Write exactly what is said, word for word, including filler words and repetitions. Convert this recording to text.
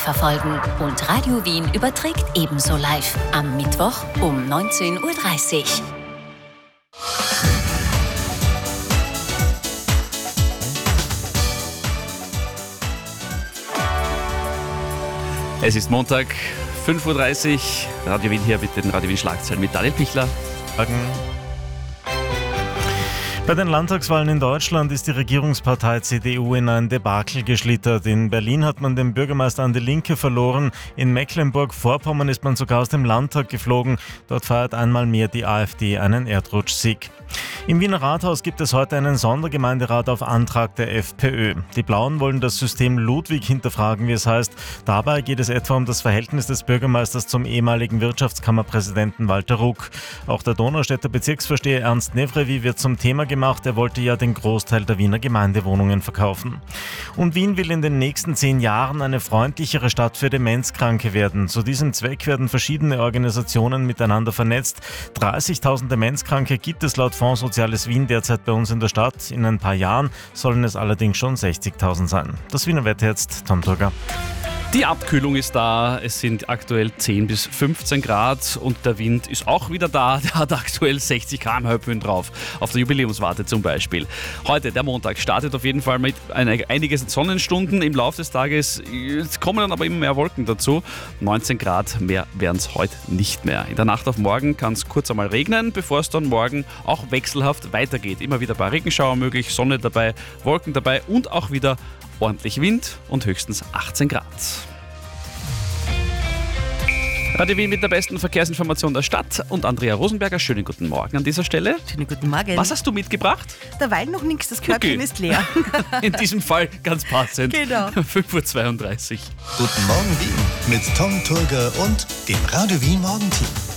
verfolgen. Und Radio Wien überträgt ebenso live am Mittwoch um neunzehn Uhr dreißig. Es ist Montag, fünf Uhr dreißig, Radio Wien hier mit den Radio Wien Schlagzeilen mit Daniel Pichler. Bei den Landtagswahlen in Deutschland ist die Regierungspartei C D U in ein Debakel geschlittert. In Berlin hat man den Bürgermeister an die Linke verloren. In Mecklenburg-Vorpommern ist man sogar aus dem Landtag geflogen. Dort feiert einmal mehr die AfD einen Erdrutschsieg. Im Wiener Rathaus gibt es heute einen Sondergemeinderat auf Antrag der FPÖ. Die Blauen wollen das System Ludwig hinterfragen, wie es heißt. Dabei geht es etwa um das Verhältnis des Bürgermeisters zum ehemaligen Wirtschaftskammerpräsidenten Walter Ruck. Auch der Donaustädter Bezirksvorsteher Ernst Nevrevi wird zum Thema gemacht. Er wollte ja den Großteil der Wiener Gemeindewohnungen verkaufen. Und Wien will in den nächsten zehn Jahren eine freundlichere Stadt für Demenzkranke werden. Zu diesem Zweck werden verschiedene Organisationen miteinander vernetzt. dreißigtausend Demenzkranke gibt es laut Fonds Soziales Wien derzeit bei uns in der Stadt. In ein paar Jahren sollen es allerdings schon sechzigtausend sein. Das Wiener Wetter jetzt, Tom Turger. Die Abkühlung ist da, es sind aktuell zehn bis fünfzehn Grad und der Wind ist auch wieder da, der hat aktuell sechzig Kilometer pro Stunde Höhenböen drauf, auf der Jubiläumswarte zum Beispiel. Heute, der Montag, startet auf jeden Fall mit einigen Sonnenstunden im Laufe des Tages, jetzt kommen dann aber immer mehr Wolken dazu, neunzehn Grad, mehr werden es heute nicht mehr. In der Nacht auf morgen kann es kurz einmal regnen, bevor es dann morgen auch wechselhaft weitergeht. Immer wieder ein paar Regenschauer möglich, Sonne dabei, Wolken dabei und auch wieder ordentlich Wind und höchstens achtzehn Grad. Radio Wien mit der besten Verkehrsinformation der Stadt und Andrea Rosenberger. Schönen guten Morgen an dieser Stelle. Schönen guten Morgen. Was hast du mitgebracht? Derweil noch nichts, das Körbchen Okay. ist leer. In diesem Fall ganz passend. Genau. fünf Uhr zweiunddreißig. Guten Morgen Wien mit Tom Turger und dem Radio Wien Morgenteam.